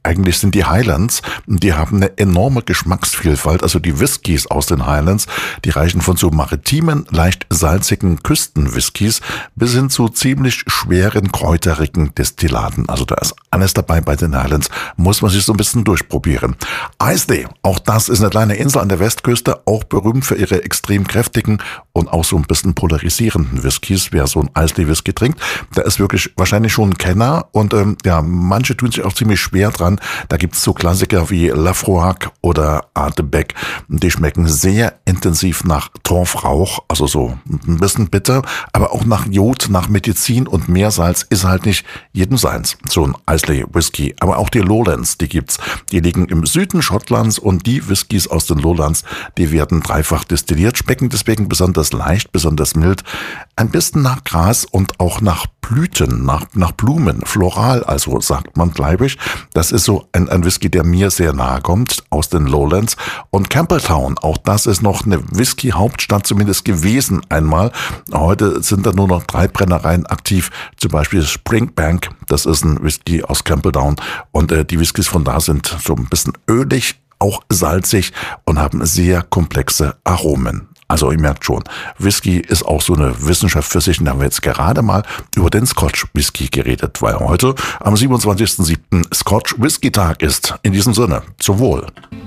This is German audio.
eigentlich sind die Highlands, die haben eine enorme Geschmacksvielfalt. Also die Whiskys aus den Highlands, die reichen von so maritimen, leicht salzigen Küstenwhiskys bis hin zu ziemlich schweren, kräuterigen Destillaten. Also da ist alles dabei bei den Highlands, muss man sich so ein bisschen durchprobieren. Islay, auch das ist eine kleine Insel an der Westküste, auch berühmt für ihre extrem kräftigen und auch so ein bisschen polarisierenden Whiskys. Wer so ein Islay-Whisky trinkt, der ist wirklich wahrscheinlich schon ein Kenner und manche tun sich auch ziemlich schwer dran. Da gibt's so Klassiker wie Laphroaig oder Ardbeg. Die schmecken sehr intensiv nach Torfrauch, also so ein bisschen bitter, aber auch nach Jod, nach Medizin und Meersalz ist halt nicht jedem seins. So ein Islay-Whisky. Aber auch die Lowlands, die gibt's. Die liegen im Süden Schottlands und die Whiskys aus den Lowlands, die werden dreifach destilliert, schmecken deswegen besonders leicht, besonders mild, ein bisschen nach Gras und auch nach Blüten, nach Blumen, floral, also sagt man gleich. Das ist so ein Whisky, der mir sehr nahe kommt, aus den Lowlands. Und Campbeltown, auch das ist noch eine Whisky-Hauptstadt zumindest gewesen einmal. Heute sind da nur noch 3 Brennereien aktiv, zum Beispiel Springbank, das ist ein Whisky aus Campbeltown. Und die Whiskys von da sind so ein bisschen ölig, auch salzig und haben sehr komplexe Aromen. Also ihr merkt schon, Whisky ist auch so eine Wissenschaft für sich. Und da haben wir jetzt gerade mal über den Scotch Whisky geredet, weil heute am 27.07. Scotch Whisky Tag ist. In diesem Sinne, zum Wohl.